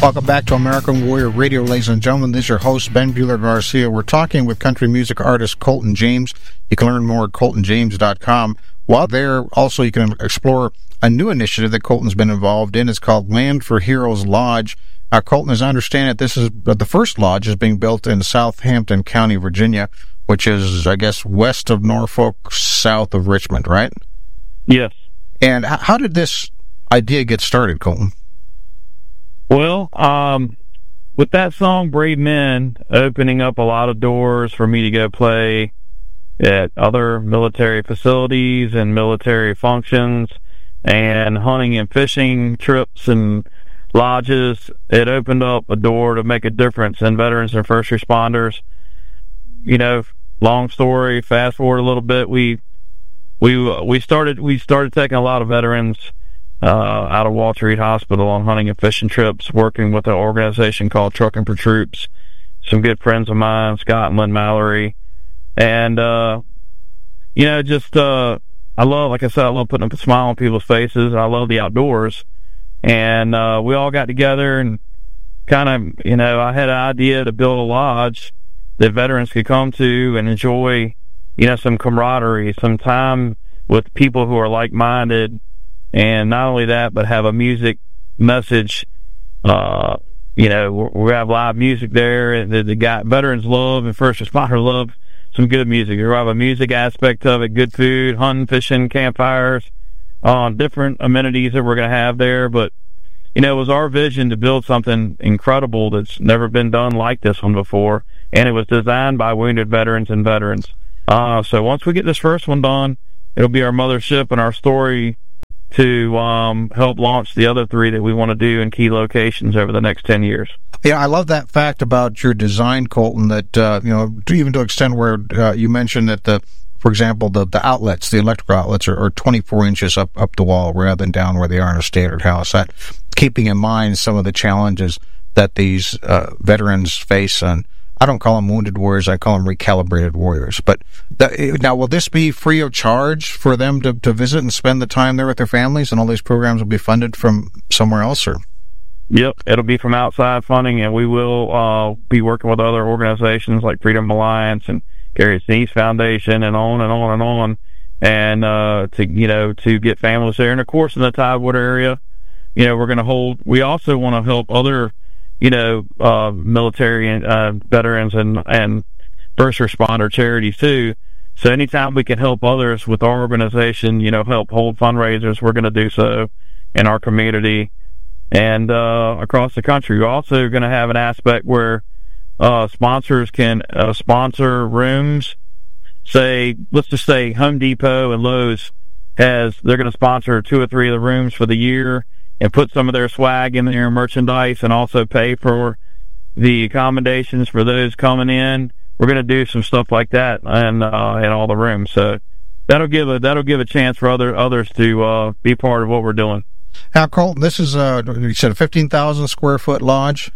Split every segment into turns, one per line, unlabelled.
Welcome back to American Warrior Radio, ladies and gentlemen. This is your host, Ben Bueller Garcia. We're talking with country music artist Colton James. You can learn more at coltonjames.com. While there, also, you can explore a new initiative that Colton's been involved in. It's called Land for Heroes Lodge. Colton, as I understand it, this is the first lodge is being built in Southampton County, Virginia, which is, I guess, west of Norfolk, south of Richmond, right?
Yes.
And how did this idea get started, Colton?
Well, with that song, Brave Men, opening up a lot of doors for me to go play at other military facilities and military functions and hunting and fishing trips and lodges, it opened up a door to make a difference in veterans and first responders. You know, long story, fast forward a little bit, we started taking a lot of veterans out of Walter Reed Hospital on hunting and fishing trips, working with an organization called Trucking for Troops. Some good friends of mine, Scott and Lynn Mallory. And, you know, just, I love putting a smile on people's faces. I love the outdoors. And we all got together and kind of, you know, I had an idea to build a lodge that veterans could come to and enjoy, you know, some camaraderie, some time with people who are like-minded. And not only that, but have a music message. You know, we have live music there. The veterans love and first responders love some good music. We have a music aspect of it, good food, hunting, fishing, campfires, different amenities that we're going to have there. But, you know, it was our vision to build something incredible that's never been done like this one before. And it was designed by wounded veterans and veterans. So once we get this first one done, it'll be our mothership and our story to help launch the other three that we want to do in key locations over the next 10 years.
Yeah, I love that fact about your design, Colton, that, you know, even to extend where you mentioned that, for example, the outlets, the electrical outlets are 24 inches up the wall rather than down where they are in a standard house. That, keeping in mind some of the challenges that these veterans face, and I don't call them wounded warriors, I call them recalibrated warriors. But now, will this be free of charge for them to visit and spend the time there with their families, and all these programs will be funded from somewhere else? Or?
Yep, it'll be from outside funding, and we will be working with other organizations like Freedom Alliance and Gary Sinise Foundation and on and on and on, and to get families there. And of course, in the Tidewater area, you know, we also want to help other, you know, military and veterans and first responder charities too. So anytime we can help others with our organization, you know, help hold fundraisers, we're going to do so in our community and across the country. We're also going to have an aspect where sponsors can sponsor rooms. Let's just say Home Depot and Lowe's they're going to sponsor 2 or 3 of the rooms for the year and put some of their swag in there, merchandise, and also pay for the accommodations for those coming in. We're going to do some stuff like that in all the rooms. So that'll give a chance for others to be part of what we're doing.
Now, Colton, this is you said a 15,000 square foot lodge.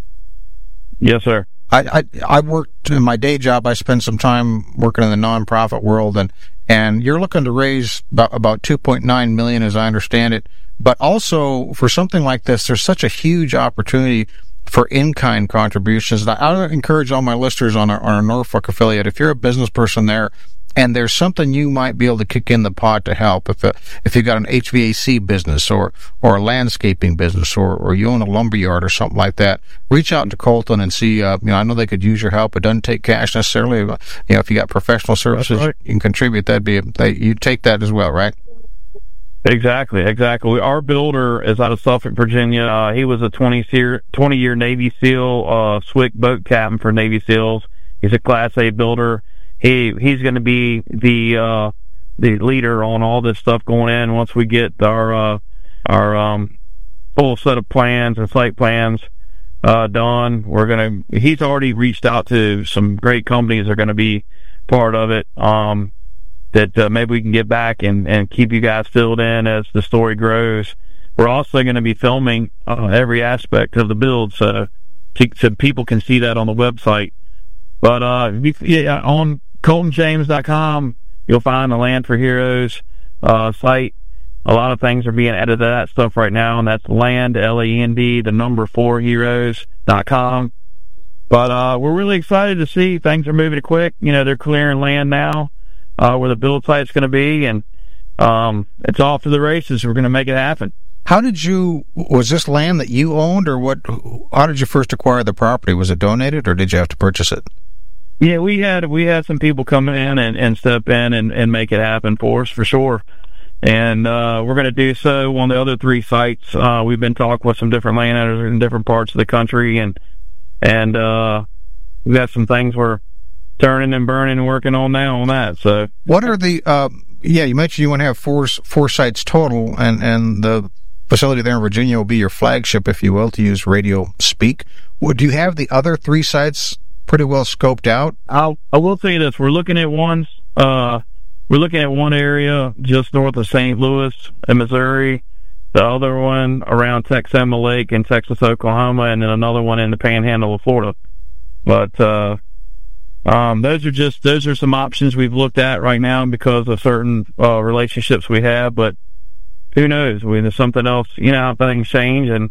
Yes, sir.
I worked in my day job. I spent some time working in the nonprofit world, and you're looking to raise about $2.9 million, as I understand it. But also, for something like this, there's such a huge opportunity for in-kind contributions. I would encourage all my listeners on our Norfolk affiliate, if you're a business person there, and there's something you might be able to kick in the pot to help, if you've got an HVAC business or a landscaping business or you own a lumber yard or something like that, reach out to Colton and see, I know they could use your help. It doesn't take cash necessarily. But, if you got professional services, right, you can contribute. You take that as well, right?
Exactly. Our builder is out of Suffolk, Virginia. He was a 20-year Navy SEAL, SWCC boat captain for Navy SEALs. He's a Class A builder. He's going to be the leader on all this stuff going in. Once we get our full set of plans and site plans done, he's already reached out to some great companies that are going to be part of it. That maybe we can get back and keep you guys filled in as the story grows. We're also going to be filming every aspect of the build, so people can see that on the website. But on coltonjames.com, you'll find the Land for Heroes site. A lot of things are being added to that stuff right now, and that's land, LAND, the number 4heroes.com. But we're really excited to see things are moving quick. You know, they're clearing land now where the build site's going to be, and it's off to the races. We're going to make it happen.
Was this land that you owned, or what? How did you first acquire the property? Was it donated, or did you have to purchase it?
Yeah, we had some people come in and step in and make it happen for us, for sure. And we're going to do so on the other 3 sites. We've been talking with some different landowners in different parts of the country, and we've got some things we're turning and burning and working on now on that. So,
what are the? You mentioned you want to have four sites total, and the facility there in Virginia will be your flagship, if you will, to use radio speak. Do you have the other 3 sites pretty well scoped out?
I will tell you this: we're looking at one area just north of St. Louis in Missouri, the other one around Texoma Lake in Texas, Oklahoma, and then another one in the Panhandle of Florida. But those are some options we've looked at right now because of certain relationships we have. But who knows? There's something else. You know how things change, and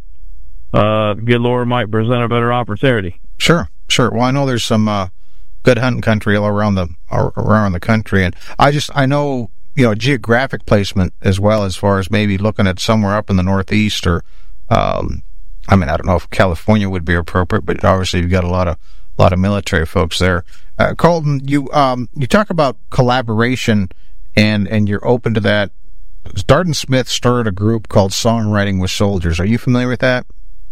good Lord might present a better opportunity.
Sure. Well, I know there's some good hunting country all around the country, and I know, you know, geographic placement as well, as far as maybe looking at somewhere up in the Northeast, or I don't know if California would be appropriate, but obviously you've got a lot of military folks there. Colton, you talk about collaboration, and you're open to that. Darden Smith started a group called Songwriting with Soldiers. Are you familiar with that?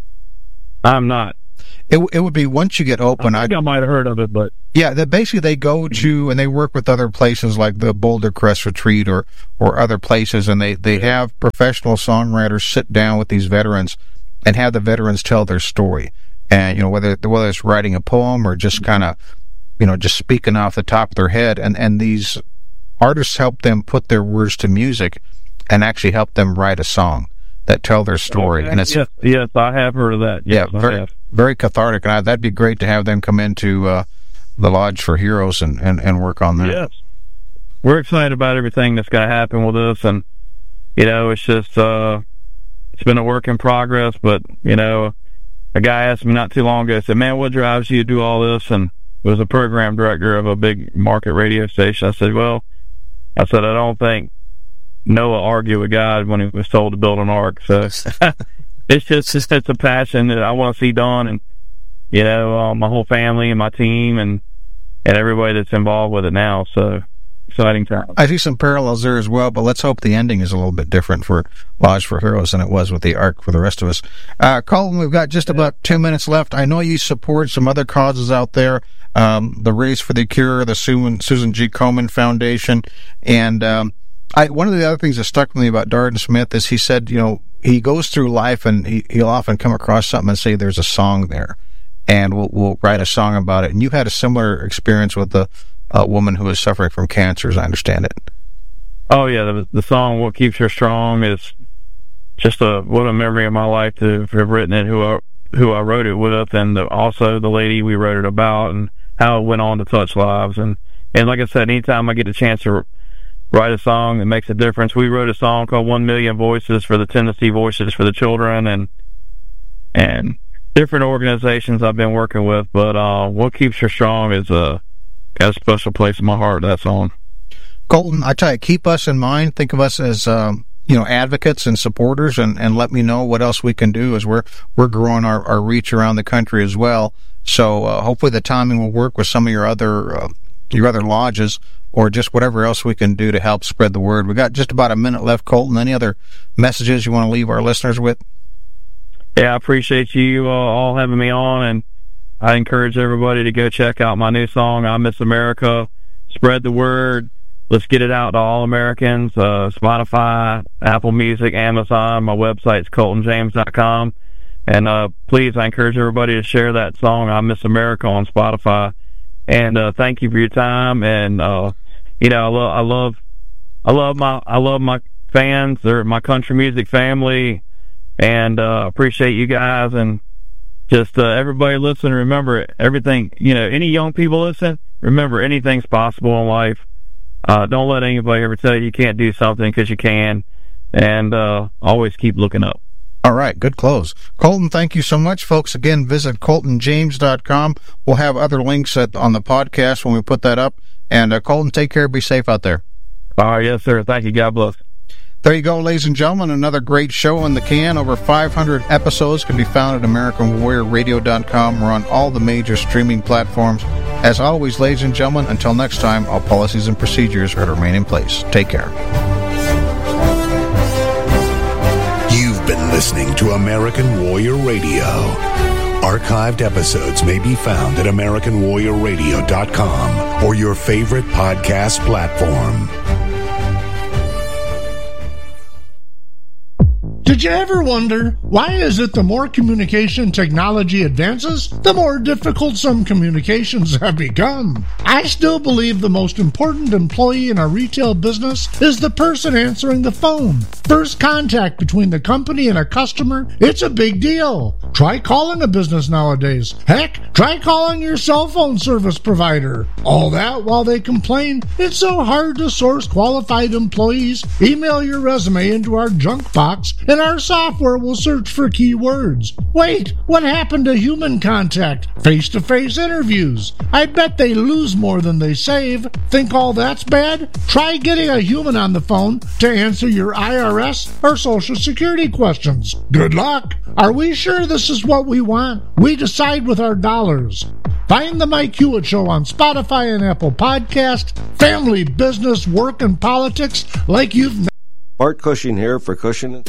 I'm not.
It would be, once you get open.
I might have heard of it, but
yeah, basically they go to and they work with other places like the Boulder Crest Retreat or other places, and they have professional songwriters sit down with these veterans and have the veterans tell their story. And, you know, whether it's writing a poem or just kind of, you know, just speaking off the top of their head, and these artists help them put their words to music and actually help them write a song that tell their story.
Okay.
And it's
yes, I have heard of that. Yes,
yeah, very cathartic, and that'd be great to have them come into the Lodge for Heroes and work on that.
Yes, we're excited about everything that's going to happen with us, and you know, it's just it's been a work in progress. But you know, a guy asked me not too long ago, said, "Man, what drives you to do all this?" And it was a program director of a big market radio station. I said, I don't think Noah argued with God when he was told to build an ark. So it's a passion that I want to see done, and you know, my whole family and my team and everybody that's involved with it now. So exciting time.
I see some parallels there as well, but let's hope the ending is a little bit different for Lodge for Heroes than it was with the Ark for the rest of us. Colton, we've got just about 2 minutes left. I know you support some other causes out there, the Race for the Cure, the Susan G. Komen Foundation, and one of the other things that stuck with me about Darden Smith is he said, you know, he goes through life and he'll often come across something and say there's a song there, and we'll write a song about it. And you had a similar experience with a woman who is suffering from cancer, as I understand it.
Oh yeah, the song "What Keeps Her Strong" is just what a memory of my life to have written it. Who I wrote it with, and also the lady we wrote it about, and how it went on to touch lives. And like I said, anytime I get a chance to write a song that makes a difference. We wrote a song called 1 Million Voices for the Tennessee Voices for the Children, and different organizations I've been working with. But What Keeps Her Strong is got a special place in my heart, that song.
Colton, I tell you, keep us in mind. Think of us as advocates and supporters, and let me know what else we can do as we're growing our reach around the country as well. So hopefully the timing will work with some of your other lodges, or just whatever else we can do to help spread the word. We got just about a minute left, Colton. Any other messages you want to leave our listeners with?
Yeah, I appreciate you all having me on, and I encourage everybody to go check out my new song, I Miss America. Spread the word. Let's get it out to all Americans. Spotify, Apple Music, Amazon. My website's coltonjames.com. And please, I encourage everybody to share that song, I Miss America, on Spotify. And thank you for your time. And I love my fans. They're my country music family, and appreciate you guys. And just everybody listen. Remember everything. Any young people listen. Remember, anything's possible in life. Don't let anybody ever tell you can't do something, because you can. and always keep looking up.
All right, good close. Colton, thank you so much, folks. Again, visit ColtonJames.com. We'll have other links on the podcast when we put that up. And Colton, take care. Be safe out there.
All right, yes, sir. Thank you. God bless.
There you go, ladies and gentlemen. Another great show in the can. Over 500 episodes can be found at AmericanWarriorRadio.com. We're on all the major streaming platforms. As always, ladies and gentlemen, until next time, all policies and procedures are to remain in place. Take care.
You've been listening to American Warrior Radio. Archived episodes may be found at AmericanWarriorRadio.com or your favorite podcast platform.
Did you ever wonder, why is it the more communication technology advances, the more difficult some communications have become? I still believe the most important employee in a retail business is the person answering the phone. First contact between the company and a customer, it's a big deal. Try calling a business nowadays. Heck, try calling your cell phone service provider. All that while they complain, it's so hard to source qualified employees. Email your resume into our junk box and our software will search for keywords. Wait, what happened to human contact? Face-to-face interviews. I bet they lose more than they save. Think all that's bad? Try getting a human on the phone to answer your IRS or Social Security questions. Good luck. Are we sure this is what we want? We decide with our dollars. Find the Mike Hewitt Show on Spotify and Apple Podcast. Family, business, work, and politics like you've never.
Bart Cushing here for Cushing.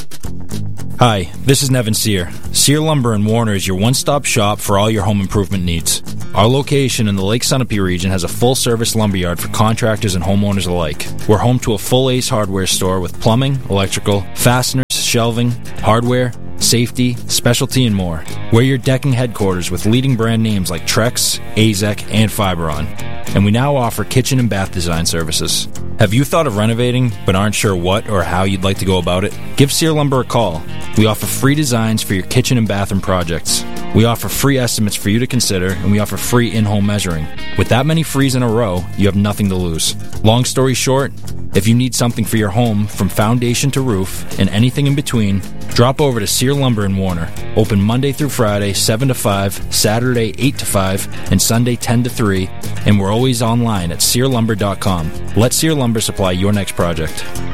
Hi, this is Nevin Sear. Sear Lumber in Warner is your one-stop shop for all your home improvement needs. Our location in the Lake Sunapee region has a full-service lumberyard for contractors and homeowners alike. We're home to a full Ace Hardware store with plumbing, electrical, fasteners, shelving, hardware, safety, specialty, and more. We're your decking headquarters with leading brand names like Trex, AZEK, and Fiberon. And we now offer kitchen and bath design services. Have you thought of renovating but aren't sure what or how you'd like to go about it? Give Sear Lumber a call. We offer free designs for your kitchen and bathroom projects. We offer free estimates for you to consider, and we offer free in-home measuring. With that many frees in a row, you have nothing to lose. Long story short, if you need something for your home from foundation to roof and anything in between, drop over to Sear Lumber in Warner. Open Monday through Friday, 7 to 5, Saturday, 8 to 5, and Sunday, 10 to 3, and we're always online at SearLumber.com. Let Sear Lumber supply your next project.